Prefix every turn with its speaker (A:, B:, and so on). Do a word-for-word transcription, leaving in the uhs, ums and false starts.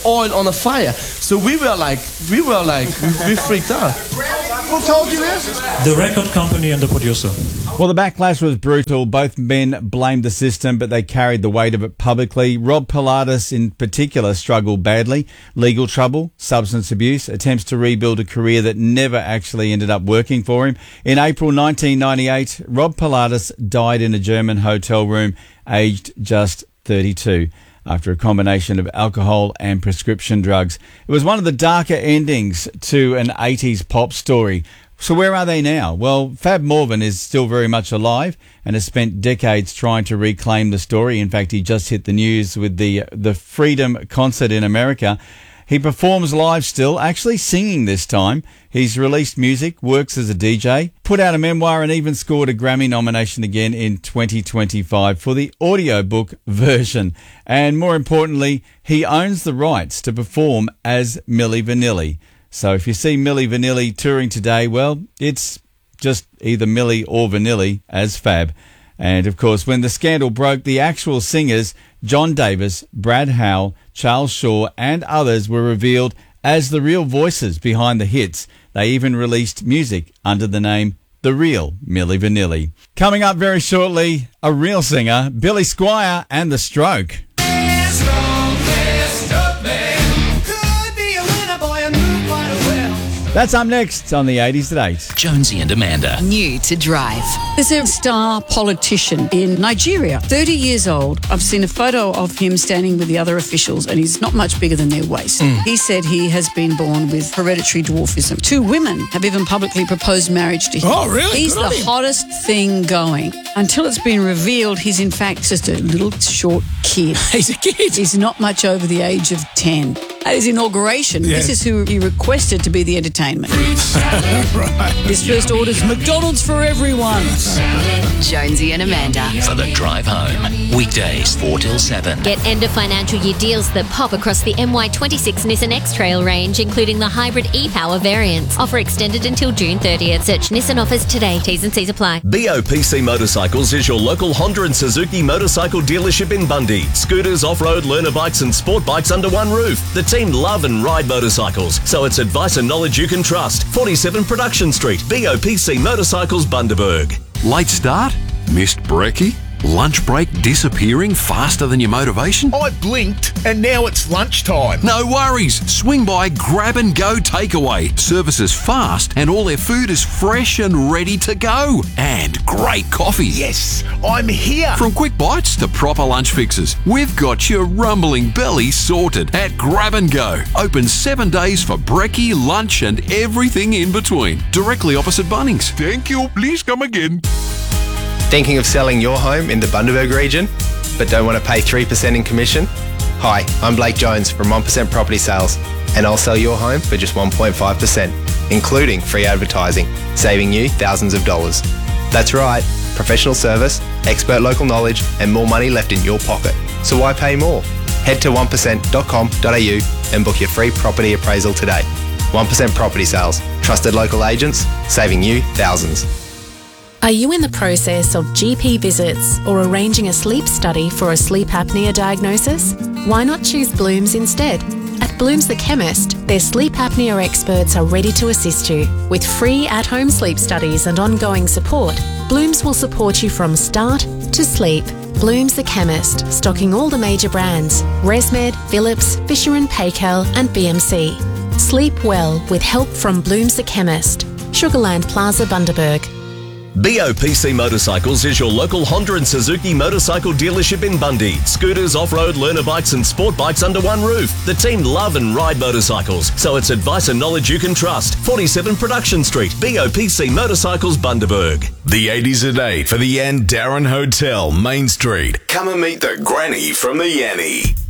A: oil on the fire. So we were like, we were like, we, we freaked out.
B: Who told you this?
C: The record company and the producer.
D: Well, the backlash was brutal. Both men blamed the system, but they carried the weight of it publicly. Rob Pilatus, in particular, struggled badly. Legal trouble, substance abuse, attempts to rebuild a career that never actually ended up working for him. In April nineteen ninety-eight, Rob Pilatus died in a German hotel room, aged just thirty-two. After a combination of alcohol and prescription drugs. It was one of the darker endings to an eighties pop story. So where are they now? Well, Fab Morvan is still very much alive and has spent decades trying to reclaim the story. In fact, he just hit the news with the the Freedom concert in America. He performs live still, actually singing this time. He's released music, works as a D J, put out a memoir, and even scored a Grammy nomination again in twenty twenty-five for the audiobook version. And more importantly, he owns the rights to perform as Milli Vanilli. So if you see Milli Vanilli touring today, well, it's just either Milli or Vanilli as Fab. And, of course, when the scandal broke, the actual singers, John Davis, Brad Howell, Charles Shaw and others were revealed as the real voices behind the hits. They even released music under the name The Real Milli Vanilli. Coming up very shortly, a real singer, Billy Squier and The Stroke. That's up next on the eighties at eight.
E: Jonesy and Amanda.
F: New to Drive.
G: There's a star politician in Nigeria, thirty years old. I've seen a photo of him standing with the other officials, and he's not much bigger than their waist. Mm. He said he has been born with hereditary dwarfism. Two women have even publicly proposed marriage to him.
B: Oh, really?
G: He's
B: Good
G: the hottest thing going. Until it's been revealed, he's in fact just a little short kid.
B: He's a kid.
G: He's not much over the age of ten. At his inauguration,
B: yeah.
G: This is who he requested to be the entertainment.
B: Right.
G: His first order's McDonald's for everyone.
F: Jonesy and Amanda.
E: For the drive home. Weekdays four till seven.
H: Get end of financial year deals that pop across the M Y twenty-six Nissan X-Trail range, including the hybrid e-Power variants. Offer extended until June thirtieth. Search Nissan offers today. T's and C's apply.
I: B O P C Motorcycles is your local Honda and Suzuki motorcycle dealership in Bundy. Scooters, off-road, learner bikes and sport bikes under one roof. The team love and ride motorcycles, so it's advice and knowledge you can trust. forty-seven Production Street, B O P C Motorcycles, Bundaberg.
J: Late start? Missed brekkie? Lunch break disappearing faster than your motivation?
B: I blinked and now it's lunchtime.
J: No worries. Swing by Grab and Go Takeaway. Service is fast and all their food is fresh and ready to go. And great coffee.
B: Yes, I'm here.
J: From quick bites to proper lunch fixes, we've got your rumbling belly sorted at Grab and Go. Open seven days for brekkie, lunch and everything in between. Directly opposite Bunnings.
B: Thank you. Please come again.
K: Thinking of selling your home in the Bundaberg region, but don't want to pay three percent in commission? Hi, I'm Blake Jones from one percent Property Sales, and I'll sell your home for just one point five percent, including free advertising, saving you thousands of dollars. That's right, professional service, expert local knowledge, and more money left in your pocket. So why pay more? Head to one percent dot com dot a u and book your free property appraisal today. one percent Property Sales, trusted local agents, saving you thousands.
L: Are you in the process of G P visits or arranging a sleep study for a sleep apnea diagnosis? Why not choose Blooms instead? At Blooms the Chemist, their sleep apnea experts are ready to assist you. With free at-home sleep studies and ongoing support, Blooms will support you from start to sleep. Blooms the Chemist, stocking all the major brands: ResMed, Philips, Fisher and Paykel and B M C. Sleep well with help from Blooms the Chemist. Sugarland Plaza, Bundaberg.
I: B O P C Motorcycles is your local Honda and Suzuki motorcycle dealership in Bundy. Scooters, off-road, learner bikes and sport bikes under one roof. The team love and ride motorcycles, so it's advice and knowledge you can trust. forty-seven Production Street, B O P C Motorcycles, Bundaberg.
M: The eighties at eight for the Ann Darren Hotel, Main Street. Come and meet the granny from the Yanny.